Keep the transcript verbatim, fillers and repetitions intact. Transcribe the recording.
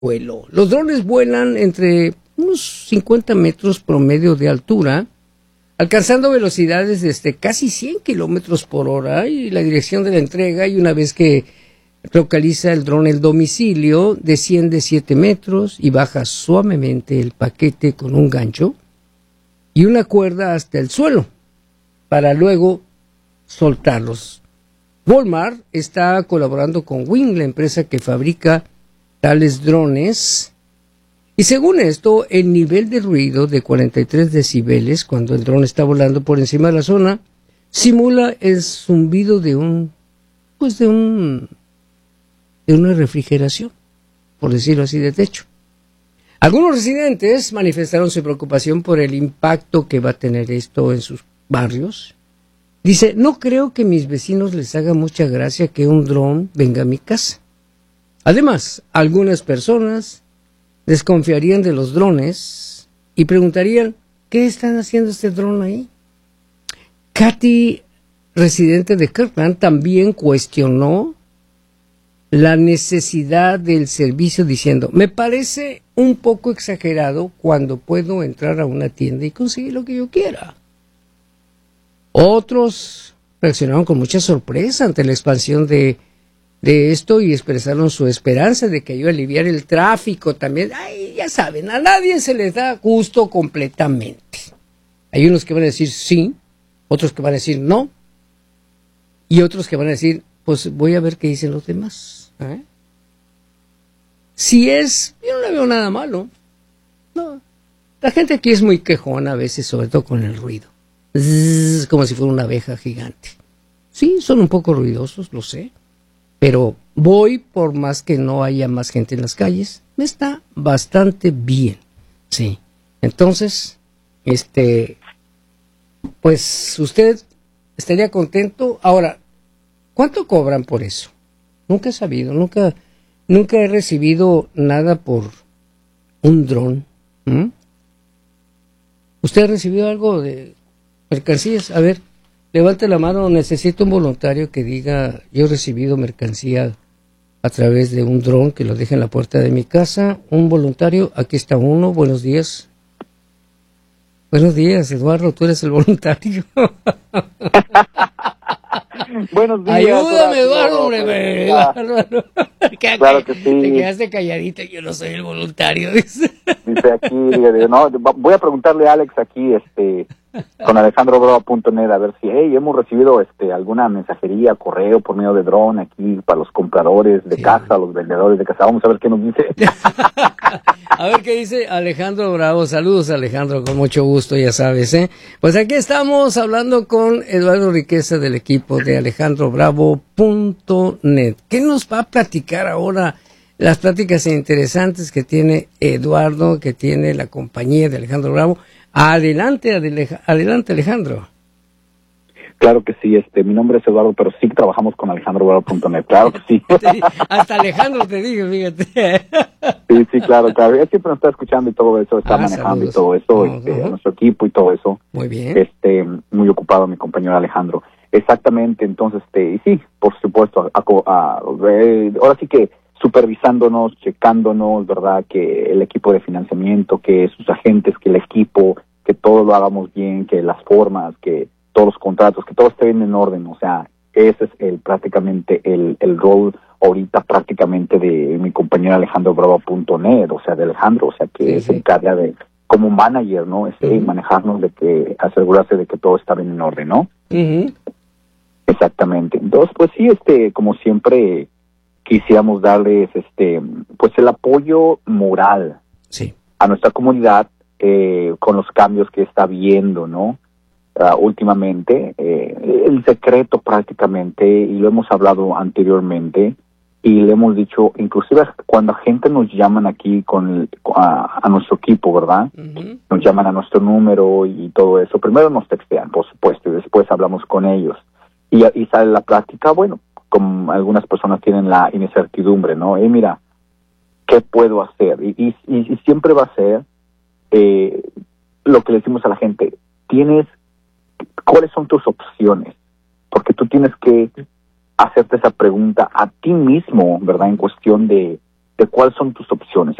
vuelo. Los drones vuelan entre unos cincuenta metros promedio de altura, alcanzando velocidades desde casi cien kilómetros por hora, y la dirección de la entrega, y una vez que localiza el dron el domicilio, desciende siete metros y baja suavemente el paquete con un gancho y una cuerda hasta el suelo, para luego soltarlos. Walmart está colaborando con Wing, la empresa que fabrica tales drones, y según esto, el nivel de ruido de cuarenta y tres decibeles cuando el dron está volando por encima de la zona simula el zumbido de un, pues de un, de una refrigeración, por decirlo así, de techo. Algunos residentes manifestaron su preocupación por el impacto que va a tener esto en sus barrios. Dice, no creo que mis vecinos les haga mucha gracia que un dron venga a mi casa. Además, algunas personas desconfiarían de los drones y preguntarían, ¿qué están haciendo este dron ahí? Katy, residente de Kirkland, también cuestionó la necesidad del servicio diciendo, me parece un poco exagerado cuando puedo entrar a una tienda y conseguir lo que yo quiera. Otros reaccionaron con mucha sorpresa ante la expansión de, de esto y expresaron su esperanza de que ayude a aliviar el tráfico también. Ay, ya saben, a nadie se les da gusto completamente. Hay unos que van a decir sí, otros que van a decir no, y otros que van a decir, pues voy a ver qué dicen los demás. ¿Eh? Si es, yo no le veo nada malo. No. La gente aquí es muy quejona a veces, sobre todo con el ruido. Zzz, como si fuera una abeja gigante. Sí, son un poco ruidosos, lo sé, pero voy por más que no haya más gente en las calles, me está bastante bien, sí. Entonces, este, pues usted estaría contento. Ahora, ¿cuánto cobran por eso? Nunca he sabido, nunca, nunca he recibido nada por un dron. ¿Mm? ¿Usted ha recibido algo de mercancías? A ver, levante la mano, necesito un voluntario que diga, yo he recibido mercancía a través de un dron que lo deje en la puerta de mi casa. Un voluntario, aquí está uno, buenos días. Buenos días, Eduardo, tú eres el voluntario. Buenos días. Ayúdame, Eduardo, hombre. Eduardo. Claro que sí. Te quedaste calladito, yo no soy el voluntario. Dice aquí, no, voy a preguntarle a Alex aquí, este, con alejandro bravo punto net, a ver si, hey, hemos recibido este alguna mensajería, correo por medio de dron aquí para los compradores de sí. casa, los vendedores de casa. Vamos a ver qué nos dice. A ver qué dice Alejandro Bravo. Saludos, Alejandro, con mucho gusto, ya sabes, ¿eh? Pues aquí estamos hablando con Eduardo Riqueza del equipo de alejandro bravo punto net. ¿Qué nos va a platicar ahora? Las pláticas interesantes que tiene Eduardo, que tiene la compañía de Alejandro Bravo. Adelante, adelante, Alejandro. Claro que sí, este, mi nombre es Eduardo, pero sí trabajamos con alejandro bravo punto net, claro que sí. Hasta Alejandro te digo, fíjate. Sí, sí, claro, claro. Él siempre nos está escuchando y todo eso, está ah, manejando saludos. Y todo eso, uh-huh. este, a nuestro equipo y todo eso. Muy bien. Este, muy ocupado mi compañero Alejandro. Exactamente, entonces, este, y sí, por supuesto, a, a, a, ahora sí que supervisándonos, checándonos, ¿verdad? Que el equipo de financiamiento, que sus agentes, que el equipo, que todo lo hagamos bien, que las formas, que todos los contratos, que todo esté bien en orden. O sea, ese es el prácticamente el, el rol ahorita prácticamente de mi compañero alejandro bravo punto net, o sea, de Alejandro, o sea, que sí, se sí. encarga de, como manager, ¿no? Este, uh-huh. manejarnos de que, asegurarse de que todo está bien en orden, ¿no? Uh-huh. Exactamente. Entonces, pues sí, este, como siempre, quisiéramos darles este pues el apoyo moral sí. a nuestra comunidad eh, con los cambios que está viendo, ¿no? Uh, últimamente, eh, el secreto prácticamente, y lo hemos hablado anteriormente, y le hemos dicho, inclusive cuando gente nos llaman aquí con el, a, a nuestro equipo, ¿verdad? Uh-huh. Nos llaman a nuestro número y todo eso. Primero nos textean, por supuesto, y después hablamos con ellos. Y, y sale la plática, bueno, como algunas personas tienen la incertidumbre, ¿no? Eh, mira, ¿qué puedo hacer? Y, y, y siempre va a ser eh, lo que le decimos a la gente, tienes, ¿cuáles son tus opciones? Porque tú tienes que hacerte esa pregunta a ti mismo, ¿verdad? En cuestión de, de cuáles son tus opciones.